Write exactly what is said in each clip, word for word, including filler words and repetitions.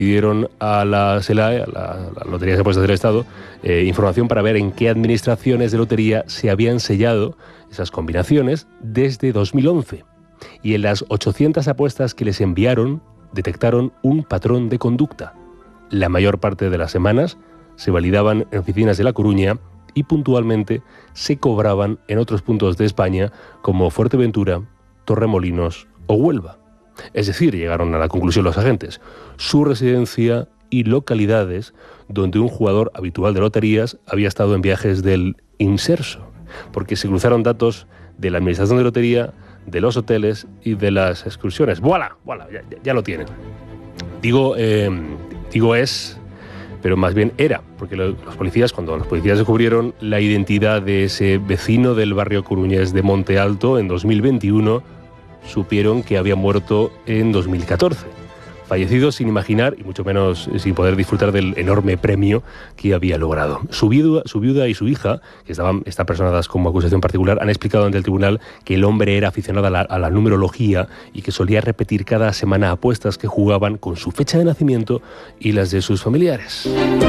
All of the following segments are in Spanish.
pidieron a la SELAE, a la, a la Lotería de Apuestas del Estado, eh, información para ver en qué administraciones de lotería se habían sellado esas combinaciones desde dos mil once. Y en las ochocientas apuestas que les enviaron, detectaron un patrón de conducta. La mayor parte de las semanas se validaban en oficinas de La Coruña y puntualmente se cobraban en otros puntos de España como Fuerteventura, Torremolinos o Huelva. Es decir, llegaron a la conclusión los agentes, su residencia y localidades donde un jugador habitual de loterías había estado en viajes del inserso, porque se cruzaron datos de la administración de lotería, de los hoteles y de las excursiones. ¡Voilà! ¡Voilà! Ya, ya, ya lo tienen. Digo, eh, digo es, pero más bien era, porque lo, los policías, cuando los policías descubrieron la identidad de ese vecino del barrio coruñés de Monte Alto en dos mil veintiuno, supieron que había muerto en dos mil catorce. Fallecido sin imaginar y mucho menos sin poder disfrutar del enorme premio que había logrado. Su viuda, su viuda y su hija, que estaban están personadas como acusación particular, han explicado ante el tribunal que el hombre era aficionado a la, a la numerología y que solía repetir cada semana apuestas que jugaban con su fecha de nacimiento y las de sus familiares.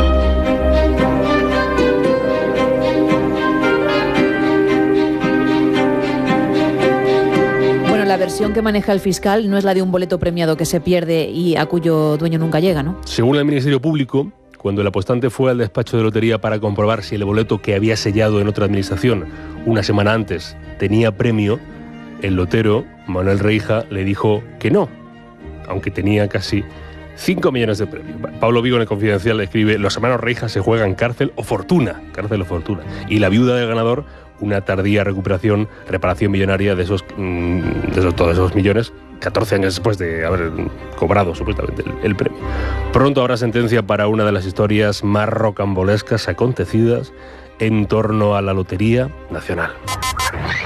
La versión que maneja el fiscal no es la de un boleto premiado que se pierde y a cuyo dueño nunca llega, ¿no? Según el Ministerio Público, cuando el apostante fue al despacho de lotería para comprobar si el boleto que había sellado en otra administración una semana antes tenía premio, el lotero, Manuel Reija, le dijo que no, aunque tenía casi cinco millones de premio. Pablo Vigo en El Confidencial escribe: los hermanos Reija se juegan cárcel o fortuna, cárcel o fortuna. Y la viuda del ganador, una tardía recuperación, reparación millonaria de esos, de esos todos esos millones, catorce años después de haber cobrado supuestamente el, el premio. Pronto habrá sentencia para una de las historias más rocambolescas acontecidas en torno a la Lotería Nacional.